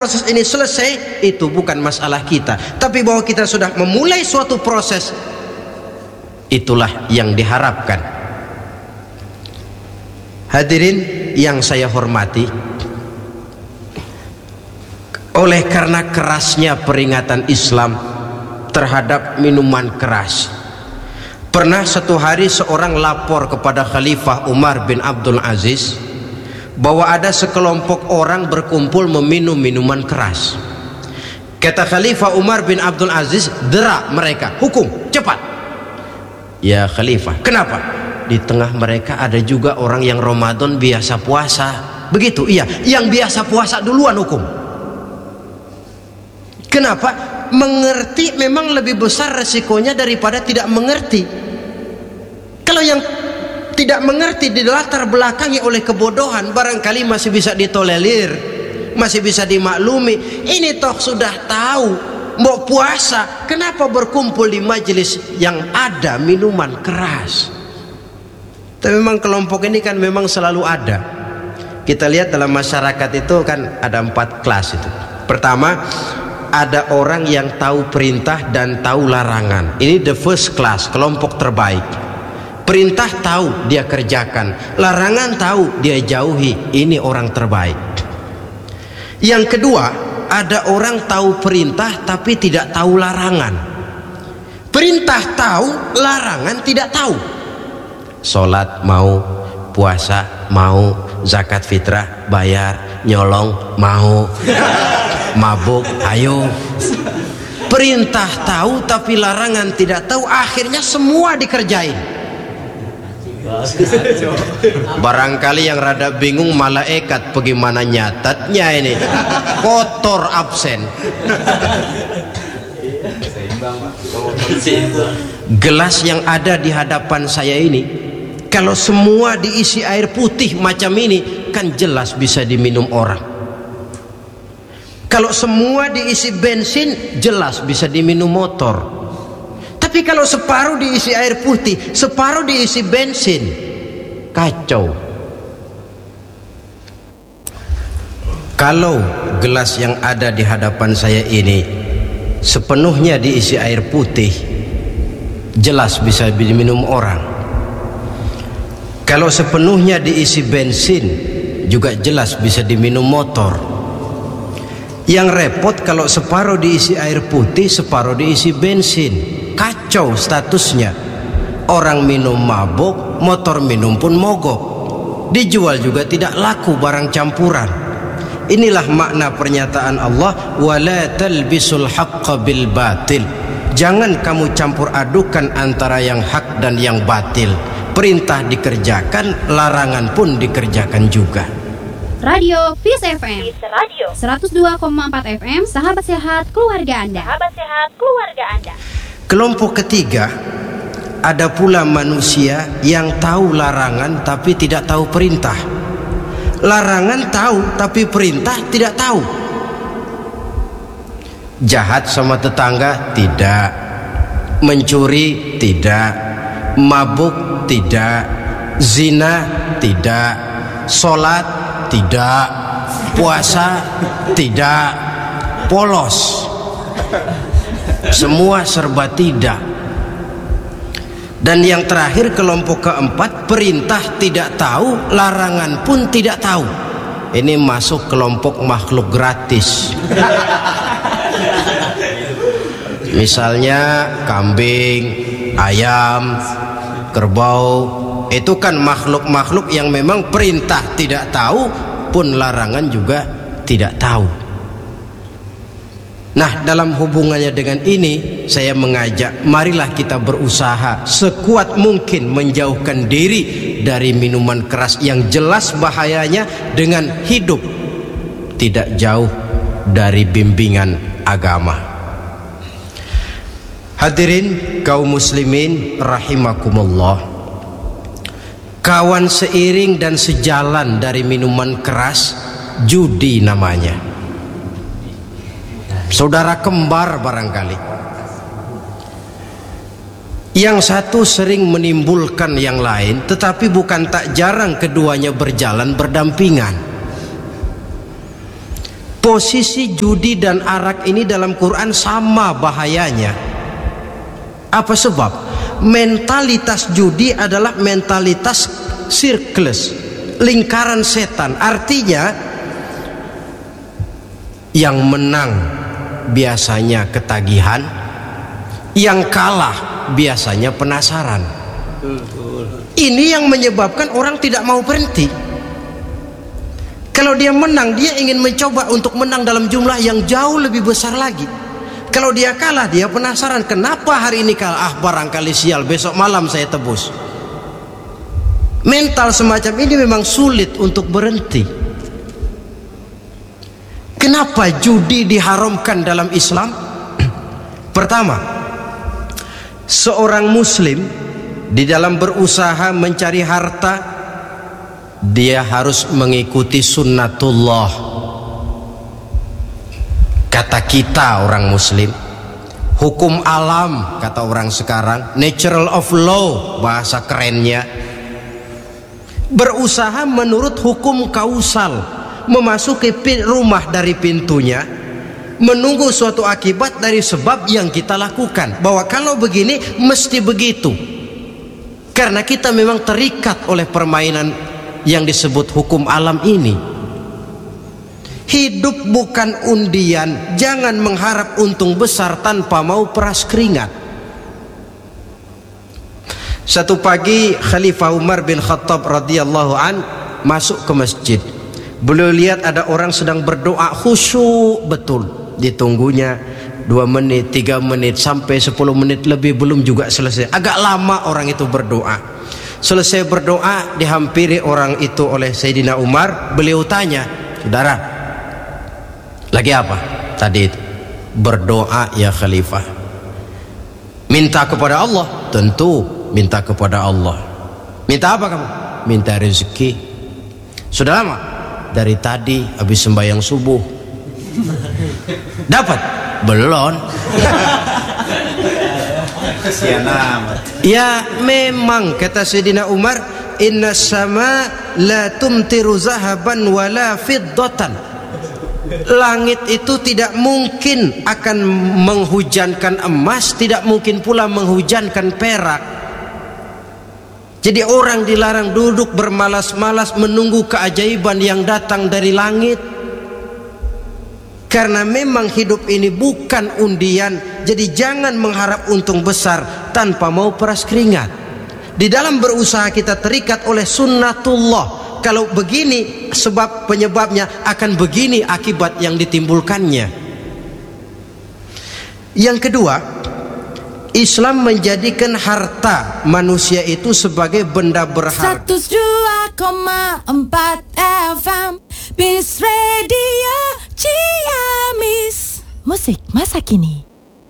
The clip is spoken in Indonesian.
proses ini selesai, itu bukan masalah kita. Tapi bahwa kita sudah memulai suatu proses, itulah yang diharapkan. Hadirin yang saya hormati, oleh karena kerasnya peringatan Islam terhadap minuman keras, pernah satu hari seorang lapor kepada Khalifah Umar bin Abdul Aziz bahwa ada sekelompok orang berkumpul meminum minuman keras. Kata Khalifah Umar bin Abdul Aziz, dera mereka, hukum, cepat. Ya Khalifah, kenapa? Di tengah mereka ada juga orang yang Ramadan biasa puasa. Begitu, iya, yang biasa puasa duluan hukum. Kenapa? Mengerti memang lebih besar resikonya daripada tidak mengerti. Kalau yang tidak mengerti dilatar belakangi oleh kebodohan, barangkali masih bisa ditolerir, masih bisa dimaklumi. Ini toh sudah tahu mau puasa, kenapa berkumpul di majelis yang ada minuman keras? Tapi memang kelompok ini kan memang selalu ada. Kita lihat dalam masyarakat itu kan ada 4 kelas itu. Pertama, ada orang yang tahu perintah dan tahu larangan. Ini the first class, kelompok terbaik. Perintah tahu dia kerjakan, larangan tahu dia jauhi. Ini orang terbaik. Yang kedua, ada orang tahu perintah tapi tidak tahu larangan. Perintah tahu, larangan tidak tahu. Sholat mau, puasa mau, zakat fitrah bayar, nyolong mau, mabuk ayo. Perintah tahu tapi larangan tidak tahu, akhirnya semua dikerjain. Barangkali yang rada bingung malaikat bagaimana nyatatnya ini, kotor absen. Gelas yang ada di hadapan saya ini, kalau semua diisi air putih macam ini, kan jelas bisa diminum orang. Kalau semua diisi bensin, jelas bisa diminum motor. Tapi kalau separuh diisi air putih, separuh diisi bensin, kacau. Kalau gelas yang ada di hadapan saya ini sepenuhnya diisi air putih, jelas bisa diminum orang. Kalau sepenuhnya diisi bensin, juga jelas bisa diminum motor. Yang repot kalau separuh diisi air putih, separuh diisi bensin, kacau statusnya. Orang minum mabuk, motor minum pun mogok. Dijual juga tidak laku, barang campuran. Inilah makna pernyataan Allah, wala talbisul haqqa bil batil. Jangan kamu campur adukan antara yang hak dan yang batil. Perintah dikerjakan, larangan pun dikerjakan juga. Radio Peace FM 102,4 FM, sahabat sehat keluarga Anda. Kelompok ketiga, ada pula manusia yang tahu larangan tapi tidak tahu perintah. Larangan tahu tapi perintah tidak tahu. Jahat sama tetangga tidak, mencuri tidak, mabuk tidak, zina tidak, sholat tidak, puasa tidak, polos, semua serba tidak. Dan yang terakhir, kelompok keempat, perintah tidak tahu, larangan pun tidak tahu. Ini masuk kelompok makhluk gratis. Misalnya kambing, ayam, kerbau, itu kan makhluk-makhluk yang memang perintah tidak tahu pun larangan juga tidak tahu. Nah, dalam hubungannya dengan ini, saya mengajak, marilah kita berusaha sekuat mungkin menjauhkan diri dari minuman keras yang jelas bahayanya dengan hidup tidak jauh dari bimbingan agama. Hadirin kaum muslimin rahimakumullah. Kawan seiring dan sejalan dari minuman keras, judi namanya. Saudara kembar barangkali. Yang satu sering menimbulkan yang lain, tetapi bukan tak jarang keduanya berjalan berdampingan. Posisi judi dan arak ini dalam Quran sama bahayanya. Apa sebab? Mentalitas judi adalah mentalitas sirkeless, lingkaran setan. Artinya yang menang biasanya ketagihan, yang kalah biasanya penasaran. Ini yang menyebabkan orang tidak mau berhenti. Kalau dia menang, dia ingin mencoba untuk menang dalam jumlah yang jauh lebih besar lagi. Kalau dia kalah, dia penasaran, kenapa hari ini kalah? Barangkali sial, besok malam saya tebus. Mental semacam ini memang sulit untuk berhenti. Kenapa judi diharamkan dalam Islam? Pertama, seorang muslim di dalam berusaha mencari harta, dia harus mengikuti sunnatullah. Kata kita orang muslim, hukum alam kata orang sekarang, natural of law bahasa kerennya. Berusaha menurut hukum kausal, memasuki rumah dari pintunya, menunggu suatu akibat dari sebab yang kita lakukan, bahwa kalau begini mesti begitu. Karena kita memang terikat oleh permainan yang disebut hukum alam ini. Hidup bukan undian. Jangan mengharap untung besar tanpa mau peras keringat. Satu pagi Khalifah Umar bin Khattab radhiyallahu an masuk ke masjid. Beliau lihat ada orang sedang berdoa khusyuk betul. Ditunggunya 2 menit, 3 menit, sampai 10 menit lebih belum juga selesai. Agak lama orang itu berdoa. Selesai berdoa, dihampiri orang itu oleh Sayyidina Umar. Beliau tanya, saudara, lagi apa? Tadi itu berdoa ya Khalifah. Minta kepada Allah? Tentu minta kepada Allah. Minta apa kamu? Minta rezeki. Sudah lama? Dari tadi habis sembahyang subuh. Dapat? Belum. Kasihan amat. Ya memang kata Sayyidina Umar, inna sama la tumtiru zahaban wala fiddatan. Langit itu tidak mungkin akan menghujankan emas, tidak mungkin pula menghujankan perak. Jadi orang dilarang duduk bermalas-malas menunggu keajaiban yang datang dari langit. Karena memang hidup ini bukan undian. Jadi jangan mengharap untung besar tanpa mau peras keringat. Di dalam berusaha kita terikat oleh sunnatullah. Kalau begini sebab penyebabnya, akan begini akibat yang ditimbulkannya. Yang kedua, Islam menjadikan harta manusia itu sebagai benda berharga. 102,4 FM Peace Radio Ciamis. Musik masa kini.